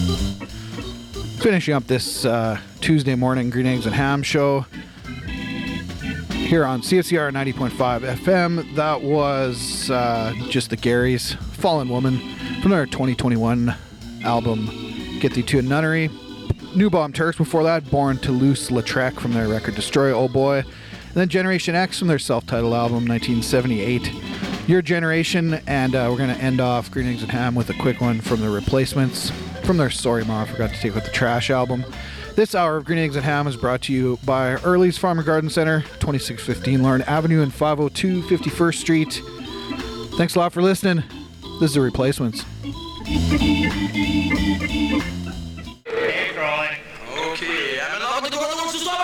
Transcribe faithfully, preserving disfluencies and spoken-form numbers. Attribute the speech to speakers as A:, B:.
A: Finishing up this uh, Tuesday morning Green Eggs and Ham show here on C F C R ninety point five F M. That was uh, just the Garys, Fallen Woman, from their twenty twenty-one album Get Thee to a Nunnery. New Bomb Turks before that, Born Toulouse-Lautrec from their record Destroy Oh Boy. And then Generation X from their self-titled album nineteen seventy-eight. Your Generation, and uh, we're going to end off Green Eggs and Ham with a quick one from the Replacements from their Sorry Ma, Forgot to Take Out the Trash album. This hour of Green Eggs and Ham is brought to you by Early's Farm and Garden Center, twenty-six fifteen Lorne Avenue and five oh two fifty-first Street. Thanks a lot for listening. This is The Replacements.